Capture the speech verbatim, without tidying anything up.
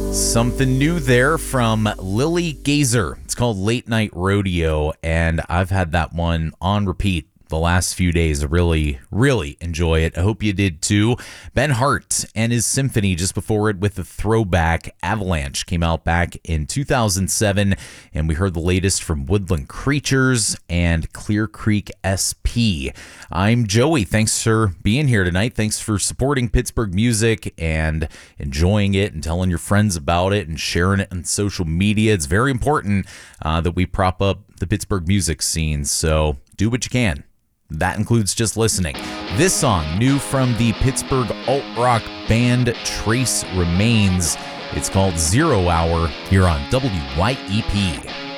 Something new there from Lily Gazer. It's called Late Night Rodeo, and I've had that one on repeat the last few days. I really, really enjoy it. I hope you did too. Ben Hart and his symphony just before it with the throwback Avalanche came out back in two thousand seven, and we heard the latest from Woodland Creatures and Clear Creek S P. I'm Joey. Thanks for being here tonight. Thanks for supporting Pittsburgh music and enjoying it and telling your friends about it and sharing it on social media. It's very important uh, that we prop up the Pittsburgh music scene, so do what you can. That includes just listening. This song, new from the Pittsburgh alt-rock band Trace Remains. It's called Zero Hour here on W Y E P.